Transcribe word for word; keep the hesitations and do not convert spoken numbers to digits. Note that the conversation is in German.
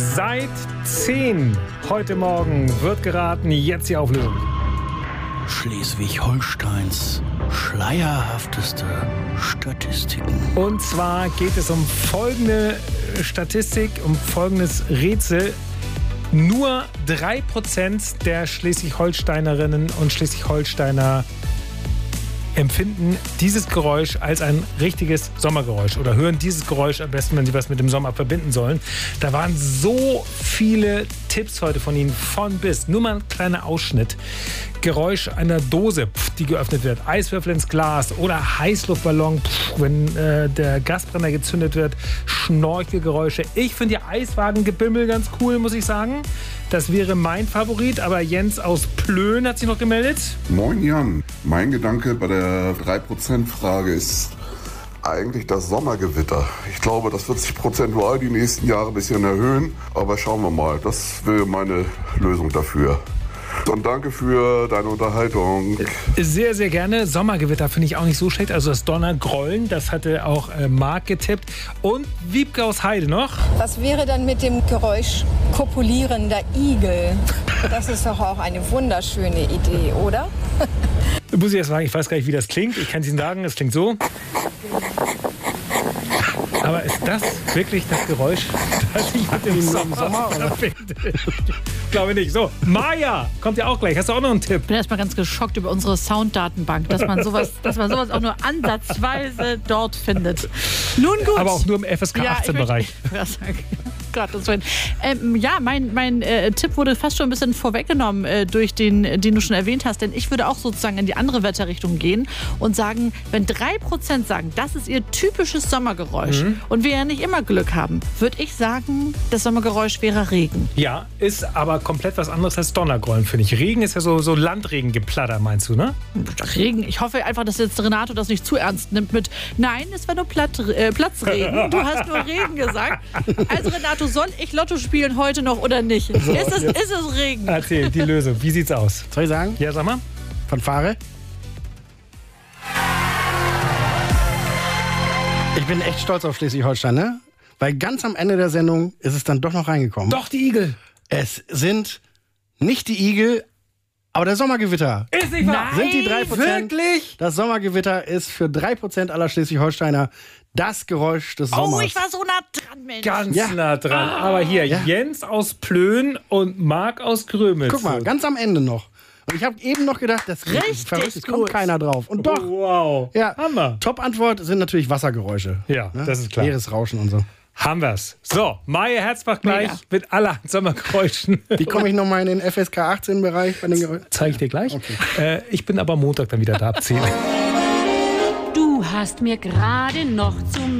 Seit zehn heute Morgen wird geraten, jetzt die Auflösung. Schleswig-Holsteins schleierhafteste Statistiken. Und zwar geht es um folgende Statistik, um folgendes Rätsel. Nur drei Prozent der Schleswig-Holsteinerinnen und Schleswig-Holsteiner empfinden dieses Geräusch als ein richtiges Sommergeräusch oder hören dieses Geräusch am besten, wenn sie was mit dem Sommer verbinden sollen. Da waren so viele Tipps heute von Ihnen, von bis. Nur mal ein kleiner Ausschnitt. Geräusch einer Dose, pf, die geöffnet wird, Eiswürfel ins Glas oder Heißluftballon, pf, wenn äh, der Gasbrenner gezündet wird, Schnorchelgeräusche. Ich finde die Eiswagengebimmel ganz cool, muss ich sagen. Das wäre mein Favorit, aber Jens aus Plön hat sich noch gemeldet. Moin Jan, mein Gedanke bei der drei Prozent Frage ist eigentlich das Sommergewitter. Ich glaube, das wird sich prozentual die nächsten Jahre ein bisschen erhöhen, aber schauen wir mal. Das wäre meine Lösung dafür. Und danke für deine Unterhaltung. Sehr, sehr gerne. Sommergewitter finde ich auch nicht so schlecht. Also das Donnergrollen, das hatte auch äh, Marc getippt. Und Wiebke aus Heide noch. Was wäre dann mit dem Geräusch kopulierender Igel? Das ist doch auch eine wunderschöne Idee, oder? Muss ich erst sagen, ich weiß gar nicht, wie das klingt. Ich kann es Ihnen sagen, es klingt so. Aber ist das wirklich das Geräusch, das ich mit dem Sommer, Sommer verbinde? Ich glaube nicht. So, Maja, kommt ja auch gleich. Hast du auch noch einen Tipp? Ich bin erstmal ganz geschockt über unsere Sounddatenbank, dass man sowas, dass man sowas auch nur ansatzweise dort findet. Nun gut. Aber auch nur im F S K achtzehn-Bereich. Ja, Gott, das ähm, ja, mein, mein äh, Tipp wurde fast schon ein bisschen vorweggenommen äh, durch den, den du schon erwähnt hast. Denn ich würde auch sozusagen in die andere Wetterrichtung gehen und sagen, wenn drei Prozent sagen, das ist ihr typisches Sommergeräusch mhm. und wir ja nicht immer Glück haben, würde ich sagen, das Sommergeräusch wäre Regen. Ja, ist aber komplett was anderes als Donnergrollen, finde ich. Regen ist ja so, so Landregengeplatter, meinst du, ne? Regen. Ich hoffe einfach, dass jetzt Renato das nicht zu ernst nimmt mit, nein, es war nur Platt, äh, Platzregen. Du hast nur Regen gesagt. Also Renato, soll ich Lotto spielen heute noch oder nicht? So, ist, es, ist es Regen? Erzähl, die Lösung. Wie sieht's aus? Soll ich sagen? Ja, sag mal. Fanfare. Ich bin echt stolz auf Schleswig-Holstein, ne? Weil ganz am Ende der Sendung ist es dann doch noch reingekommen. Doch, die Igel. Es sind nicht die Igel, aber der Sommergewitter. Ist nicht wahr? Sind die drei Prozent. Wirklich? Das Sommergewitter ist für drei Prozent aller Schleswig-Holsteiner das Geräusch des Sommers. Oh, ich war so nah dran, Mensch. Ganz ja. nah dran. Ah. Aber hier, ja. Jens aus Plön und Marc aus Grömitz. Guck mal, ganz am Ende noch. Und ich habe eben noch gedacht, das Richtig verrückt, es gut. kommt keiner drauf. Und doch. Oh, wow. Ja, Hammer. Top-Antwort sind natürlich Wassergeräusche. Ja, ne? das ist klar. Meeresrauschen und so. Haben wir's. So, Maja Herzbach gleich Mega. mit allerhand Sommergeräuschen. Wie komme ich nochmal in den F S K achtzehn-Bereich bei den Geräuschen? Zeige ich dir gleich. Okay. Äh, ich bin aber Montag dann wieder da ab zehn. Du hast mir gerade noch zum